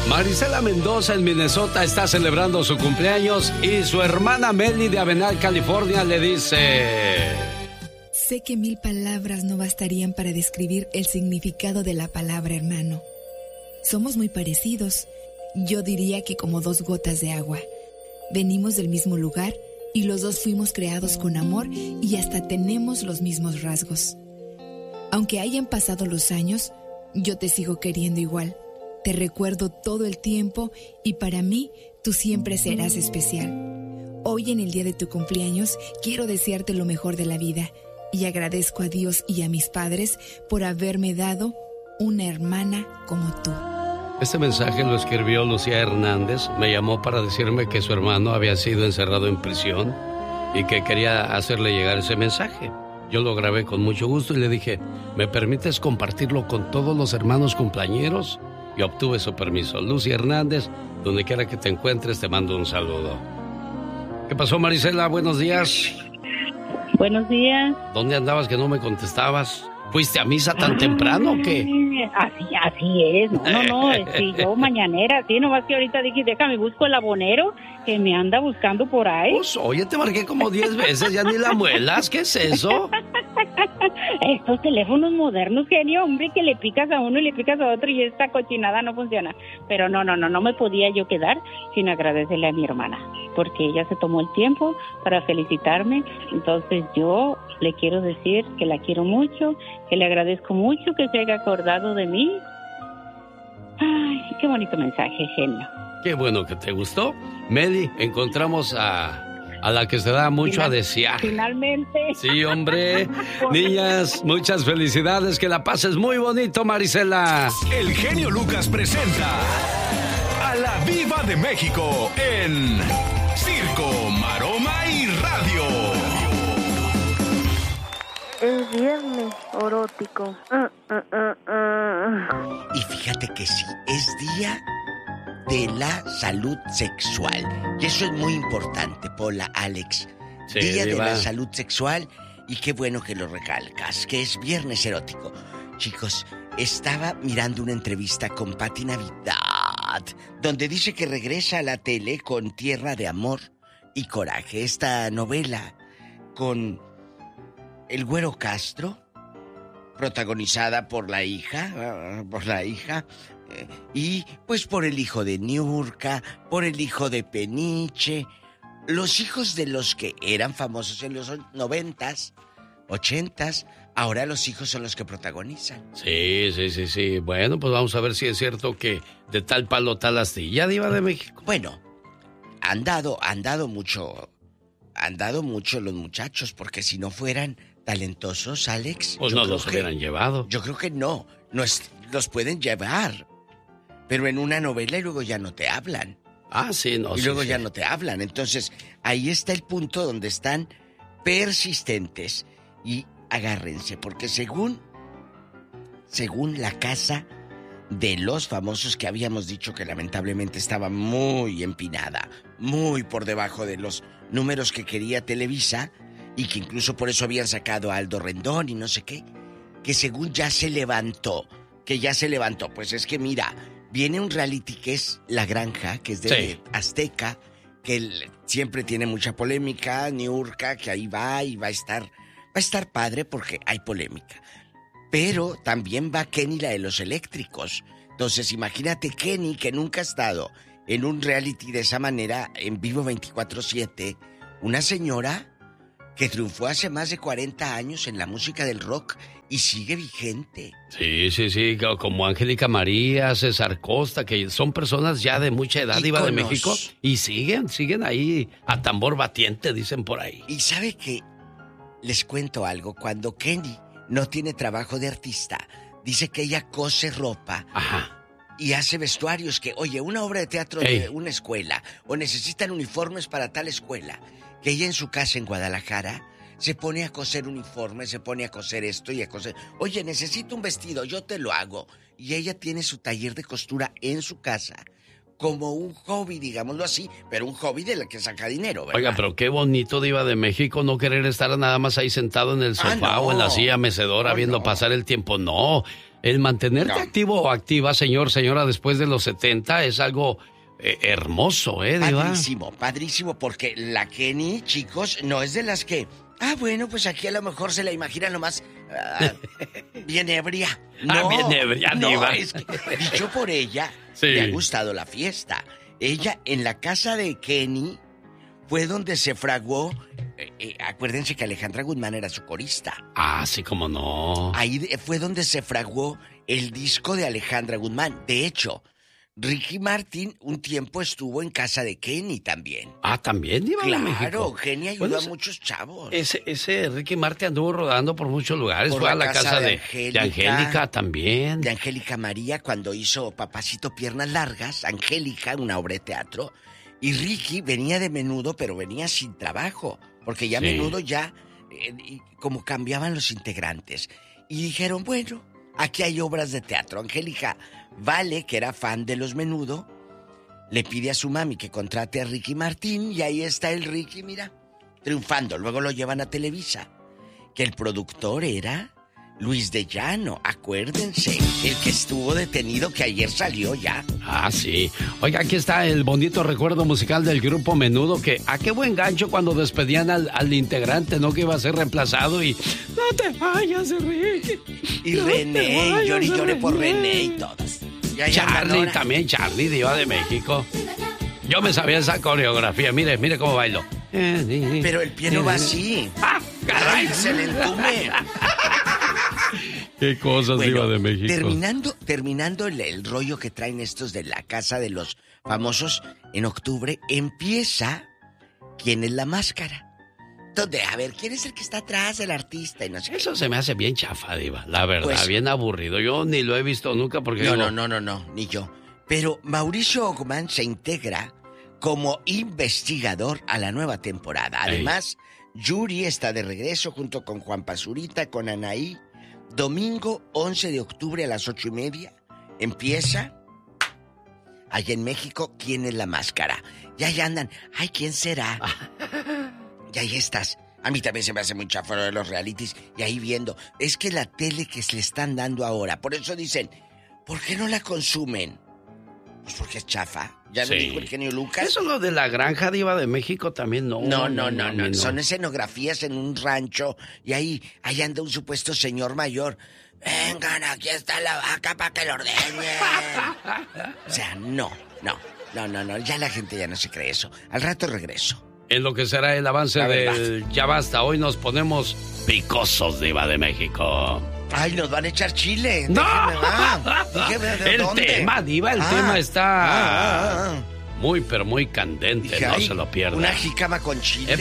Marisela Mendoza en Minnesota está celebrando su cumpleaños y su hermana Meli de Avenal, California, le dice... Sé que 1000 palabras no bastarían para describir el significado de la palabra hermano. Somos muy parecidos. Yo diría que como 2 gotas de agua. Venimos del mismo lugar y los dos fuimos creados con amor y hasta tenemos los mismos rasgos. Aunque hayan pasado los años, yo te sigo queriendo igual. Te recuerdo todo el tiempo y para mí tú siempre serás especial. Hoy en el día de tu cumpleaños quiero desearte lo mejor de la vida y agradezco a Dios y a mis padres por haberme dado una hermana como tú. Este mensaje lo escribió Lucía Hernández. Me llamó para decirme que su hermano había sido encerrado en prisión y que quería hacerle llegar ese mensaje. Yo lo grabé con mucho gusto y le dije, ¿me permites compartirlo con todos los hermanos cumpleañeros? Y obtuve su permiso. Lucía Hernández, donde quiera que te encuentres, te mando un saludo. ¿Qué pasó, Marisela? Buenos días. Buenos días. ¿Dónde andabas que no me contestabas? ¿Fuiste a misa tan temprano o qué? Así es. No, yo mañanera, sí, nomás que ahorita dije, déjame, busco el abonero que me anda buscando por ahí. Pues, oye, te marqué como 10 veces, ya ni la muelas, ¿qué es eso? Estos teléfonos modernos, genio, hombre, que le picas a uno y le picas a otro y esta cochinada no funciona. Pero no me podía yo quedar sin agradecerle a mi hermana, porque ella se tomó el tiempo para felicitarme. Entonces yo le quiero decir que la quiero mucho, que le agradezco mucho que se haya acordado de mí. Ay, qué bonito mensaje, genio. Qué bueno que te gustó. Meli, encontramos a la que se da mucho a desear. Finalmente. Sí, hombre. Niñas, muchas felicidades. Que la pases muy bonito, Marisela. El genio Lucas presenta a la Diva de México en Circo, Maroma y Radio. Es viernes erótico. Y fíjate que sí, es día de la salud sexual. Y eso es muy importante, Pola, Alex. Sí, día Diva. de la salud sexual. Y qué bueno que lo recalcas, que es viernes erótico. Chicos, estaba mirando una entrevista con Pati Navidad, donde dice que regresa a la tele con Tierra de Amor y Coraje. Esta novela con el Güero Castro, protagonizada por la hija, y pues por el hijo de Niurka, por el hijo de Peniche, los hijos de los que eran famosos en los 90s, 80s, ahora los hijos son los que protagonizan. Sí. Bueno, pues vamos a ver si es cierto que de tal palo tal astilla, Diva de México. Bueno, han dado mucho los muchachos, porque si no fueran talentosos, Alex, pues no los hubieran llevado. Yo creo que no los pueden llevar, pero en una novela y luego ya no te hablan. Ah, sí, no. Y luego ya no te hablan. Entonces, ahí está el punto donde están persistentes. Y agárrense, porque según la casa de los famosos, que habíamos dicho que lamentablemente estaba muy empinada, muy por debajo de los números que quería Televisa, y que incluso por eso habían sacado a Aldo Rendón y no sé qué, que según ya se levantó. Pues es que mira, viene un reality que es La Granja, que es de Azteca, que siempre tiene mucha polémica. Niurka, que ahí va y va a estar padre porque hay polémica. Pero también va Kenny, la de los eléctricos. Entonces imagínate Kenny, que nunca ha estado en un reality de esa manera, en vivo 24/7, una señora que triunfó hace más de 40 años en la música del rock y sigue vigente. Sí, como Angélica María, César Costa, que son personas ya de mucha edad, Diva de México, y siguen ahí a tambor batiente, dicen por ahí. Y ¿sabe qué? Les cuento algo. Cuando Kenny no tiene trabajo de artista, dice que ella cose ropa. Ajá. Y hace vestuarios que, oye, una obra de teatro de una escuela, o necesitan uniformes para tal escuela, que ella en su casa en Guadalajara se pone a coser uniformes, se pone a coser esto y a coser. Oye, necesito un vestido, yo te lo hago. Y ella tiene su taller de costura en su casa, como un hobby, digámoslo así, pero un hobby de la que saca dinero, ¿verdad? Oiga, pero qué bonito, Diva de México, no querer estar nada más ahí sentado en el sofá o en la silla mecedora viendo pasar el tiempo. No, el mantenerte activo o activa, señora, después de los 70 es algo hermoso, Diva? Padrísimo, porque la Kenny, chicos, no es de las que... bueno, pues aquí a lo mejor se la imagina nomás bien ebria. No, bien ebria, no, Diva. Es que, dicho por ella, sí. Le ha gustado la fiesta. Ella, en la casa de Kenny, fue donde se fraguó... acuérdense que Alejandra Guzmán era su corista. Sí, cómo no. Ahí fue donde se fraguó el disco de Alejandra Guzmán. De hecho... Ricky Martin un tiempo estuvo en casa de Kenny también. ¿También, Diva de México? Claro, Kenny ayudó a muchos chavos. Ese Ricky Martin anduvo rodando por muchos lugares. Fue a la casa de Angélica también. De Angélica María, cuando hizo Papacito Piernas Largas. Angélica, una obra de teatro. Y Ricky venía de Menudo, pero venía sin trabajo. Porque ya Menudo como cambiaban los integrantes. Y dijeron, bueno, aquí hay obras de teatro. Angélica Vale, que era fan de los Menudo, le pide a su mami que contrate a Ricky Martín y ahí está el Ricky, mira, triunfando. Luego lo llevan a Televisa, que el productor era Luis de Llano, acuérdense, el que estuvo detenido, que ayer salió ya. Sí. Oiga, aquí está el bonito recuerdo musical del grupo Menudo, que qué buen gancho cuando despedían al integrante, ¿no? Que iba a ser reemplazado y... ¡No te vayas, Ricky! Y no René, lloré por René y todos. Charlie, Diva de México. Yo me sabía esa coreografía, mire cómo bailo. Pero el pie no va así. ¡Caray! Se le entume. Qué cosas, Diva de México. Terminando el rollo que traen estos de la casa de los famosos, en octubre empieza ¿Quién es la máscara? Donde, a ver, ¿quién es el que está atrás del artista? Y no sé. Eso se me hace bien chafa, Diva, la verdad, pues, bien aburrido. Yo ni lo he visto nunca porque... No, ni yo. Pero Mauricio Ogman se integra como investigador a la nueva temporada. Además, Yuri está de regreso junto con Juan Pazurita, con Anaí. Domingo 11 de octubre a las 8:30 empieza allá en México ¿Quién es la máscara? Y ahí andan, ¿quién será? Y ahí estás. A mí también se me hace muy chafa de los realities. Y ahí viendo. Es que la tele que se le están dando ahora. Por eso dicen, ¿por qué no la consumen? Pues porque es chafa. Ya lo dijo el genio Lucas. Eso lo de la granja, Diva de México también no. No. Son escenografías en un rancho. Y ahí anda un supuesto señor mayor. Vengan, aquí está la vaca para que lo ordenen. O sea, no. Ya la gente ya no se cree eso. Al rato regreso. En lo que será el avance del Ya Basta, hoy nos ponemos picosos, Diva de México. Ay, nos van a echar chile. ¡No! Déjeme, ¿de dónde? Tema, Diva, el tema está muy, pero muy candente. Dije, no se lo pierdan. Una jícama con chile.